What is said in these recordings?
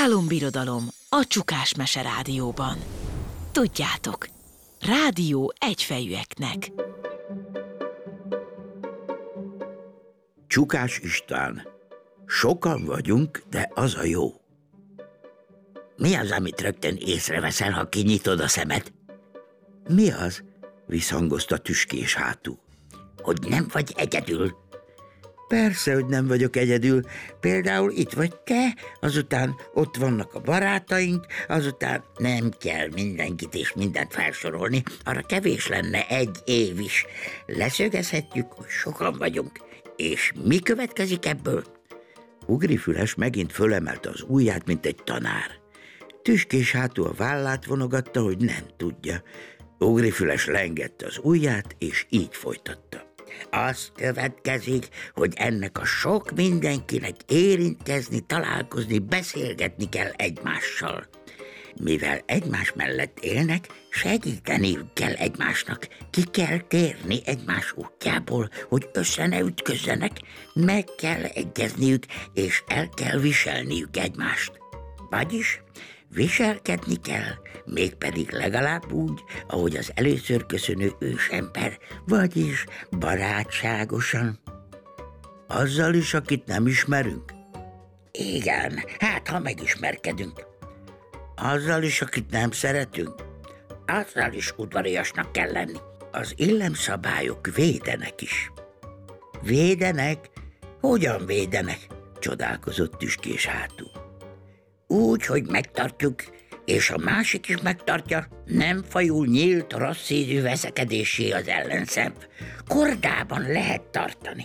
Álombirodalom a Csukás Mese Rádióban. Tudjátok, rádió egyfejűeknek. Csukás István. Sokan vagyunk, de az a jó. Mi az, amit rögtön észreveszel, ha kinyitod a szemed? Mi az? Visszhangozta tüskés hátú. Hogy nem vagy egyedül. Persze, hogy nem vagyok egyedül. Például itt vagy te, azután ott vannak a barátaink, azután nem kell mindenkit és mindent felsorolni, arra kevés lenne egy év is. Leszögezhetjük, hogy sokan vagyunk. És mi következik ebből? Ugrifüles megint fölemelte az ujját, mint egy tanár. Tüskés hátú a vállát vonogatta, hogy nem tudja. Ugrifüles leengedte az ujját, és így folytatta. Az következik, hogy ennek a sok mindenkinek érintkezni, találkozni, beszélgetni kell egymással. Mivel egymás mellett élnek, segíteniük kell egymásnak. Ki kell térni egymás útjából, hogy össze ne ütközzenek, meg kell egyezniük, és el kell viselniük egymást. Vagyis viselkedni kell, mégpedig legalább úgy, ahogy az először köszönő ősember, vagyis barátságosan. Azzal is, akit nem ismerünk? Igen, hát ha megismerkedünk. Azzal is, akit nem szeretünk? Azzal is udvariasnak kell lenni. Az illemszabályok védenek is. Védenek? Hogyan védenek? Csodálkozott tüskés hátú. Úgy, hogy megtartjuk, és a másik is megtartja, nem fajul nyílt, rossz ízű veszekedésé az ellenszem. Kordában lehet tartani.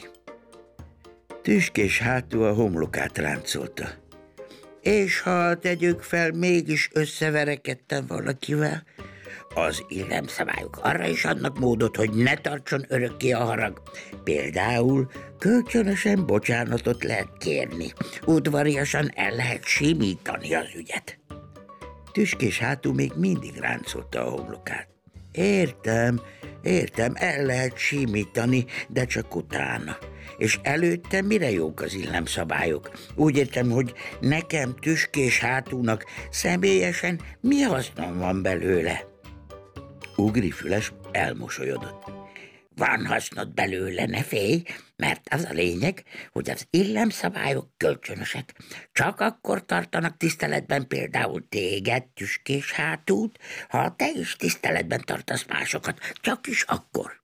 Tüskés hátú a homlokát ráncolta. És ha tegyük fel, mégis összeverekedtem valakivel, az illemszabályok arra is adnak módot, hogy ne tartson örökké a harag. Például kölcsönösen bocsánatot lehet kérni, udvariasan el lehet simítani az ügyet. Tüskés hátú még mindig ráncolta a homlokát. Értem, el lehet simítani, de csak utána. És előtte mire jók az illemszabályok? Úgy értem, hogy nekem, tüskés hátúnak személyesen mi hasznom van belőle? Ugrifüles elmosolyodott. Van hasznod belőle, ne félj, mert az a lényeg, hogy az illemszabályok kölcsönösek. Csak akkor tartanak tiszteletben például téged, tüskés hátút, ha te is tiszteletben tartasz másokat, csak is akkor.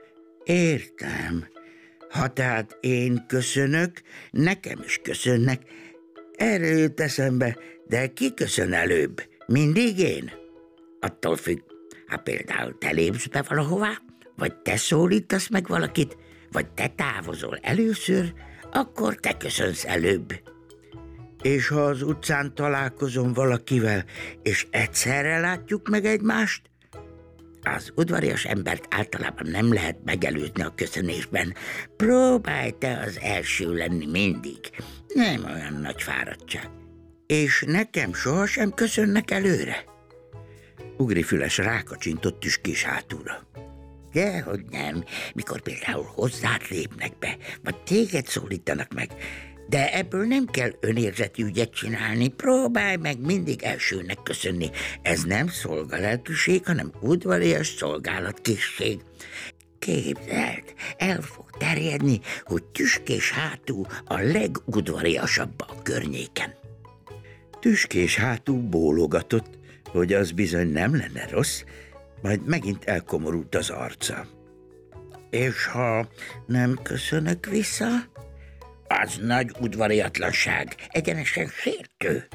Értem. Ha tehát én köszönök, nekem is köszönnek. Erre jut eszembe, de ki köszön előbb? Mindig én? Attól függ. Ha például te lépsz be valahová, vagy te szólítasz meg valakit, vagy te távozol először, akkor te köszönsz előbb. És ha az utcán találkozom valakivel, és egyszerre látjuk meg egymást, az udvarias embert általában nem lehet megelőzni a köszönésben. Próbálj te az első lenni mindig. Nem olyan nagy fáradtság. És nekem sohasem köszönnek előre? Ugrifüles rákacsintott tüskés hátúra. Dehogy nem, mikor például hozzád lépnek be, vagy téged szólítanak meg. De ebből nem kell önérzeti ügyet csinálni, próbálj meg mindig elsőnek köszönni. Ez nem szolgálatuség, hanem udvarias szolgálatkészség. Képzeld, el fog terjedni, hogy tüskés hátú a legudvariasabb a környéken. Tüskés hátú bólogatott, hogy az bizony nem lenne rossz, majd megint elkomorult az arca. És ha nem köszönök vissza? Az nagy udvariatlanság, egyenesen sértő.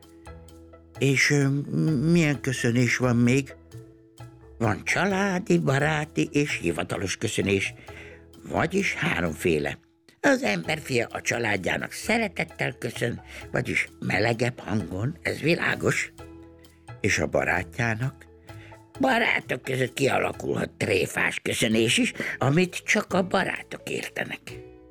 És milyen köszönés van még? Van családi, baráti és hivatalos köszönés, vagyis háromféle. Az emberfia a családjának szeretettel köszön, vagyis melegebb hangon, ez világos. És a barátjának? Barátok között kialakulhat tréfás köszönés is, amit csak a barátok értenek.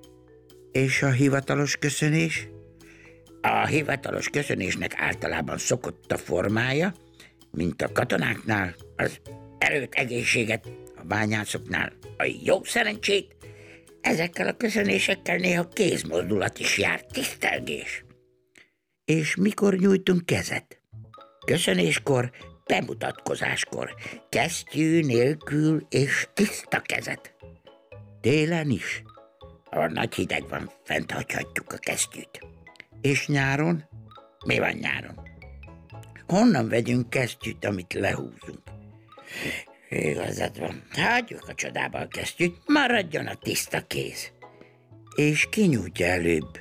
És a hivatalos köszönés? A hivatalos köszönésnek általában szokott a formája, mint a katonáknál, az erőt, egészséget, a bányászoknál a jó szerencsét. Ezekkel a köszönésekkel néha kézmozdulat is jár, tisztelgés. És mikor nyújtunk kezet? Köszönéskor, bemutatkozáskor, kesztyű nélkül és tiszta kezet. Télen is. Ha nagy hideg van, fent hagyhatjuk a kesztyűt. És nyáron? Mi van nyáron? Honnan vegyünk kesztyűt, amit lehúzunk? Igazad van, hagyjuk a csodába a kesztyűt, maradjon a tiszta kéz. És ki nyújtja előbb?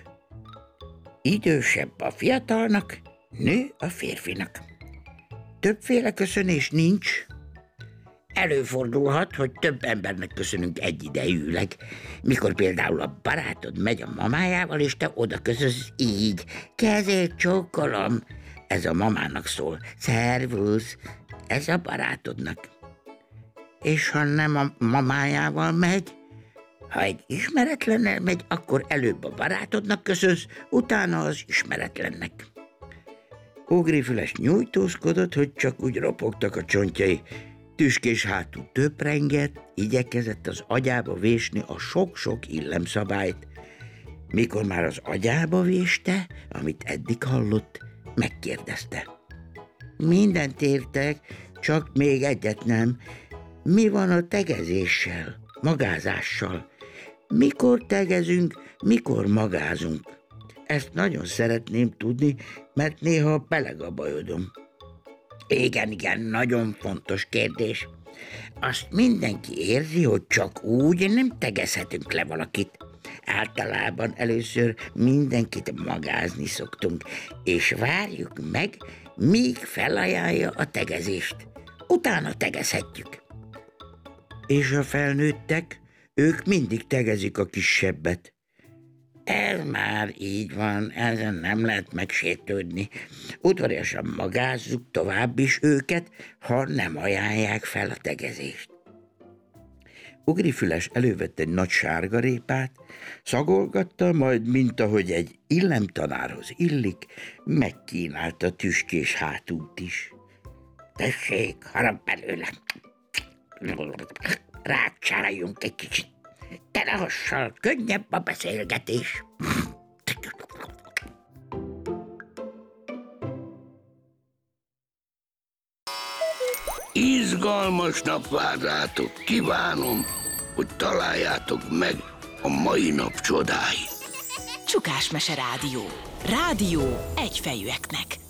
Idősebb a fiatalnak, nő a férfinak. Többféle köszönés nincs. Előfordulhat, hogy több embernek köszönünk egyidejűleg. Mikor például a barátod megy a mamájával, és te oda köszönsz így. Kezét csókolom. Ez a mamának szól. Szervusz. Ez a barátodnak. És ha nem a mamájával megy, ha egy ismeretlennel megy, akkor előbb a barátodnak köszönsz, utána az ismeretlennek. Ugrifüles nyújtózkodott, hogy csak úgy ropogtak a csontjai. Tüskés hátú töprengett, igyekezett az agyába vésni a sok-sok illemszabályt. Mikor már az agyába véste, amit eddig hallott, megkérdezte. Mindent értek, csak még egyet nem. Mi van a tegezéssel, magázással? Mikor tegezünk, mikor magázunk? Ezt nagyon szeretném tudni, mert néha belegabajodom. Igen, nagyon fontos kérdés. Azt mindenki érzi, hogy csak úgy nem tegezhetünk le valakit. Általában először mindenkit magázni szoktunk, és várjuk meg, míg felajánlja a tegezést. Utána tegezhetjük. És a felnőttek, ők mindig tegezik a kisebbet. Ez már így van, ezen nem lehet megsértődni. Udvariasan magázzuk tovább is őket, ha nem ajánlják fel a tegezést. Ugrifüles elővett egy nagy sárgarépát, szagolgatta, majd, mint ahogy egy illemtanárhoz illik, megkínálta tüskés hátút is. Tessék, harap belőle! Rákcsáljunk egy kicsit. Telehassal könnyebb a beszélgetés. Izgalmas nap vár rátok, kívánom, hogy találjátok meg a mai nap csodái. Csukásmese Rádió. Rádió egyfejűeknek.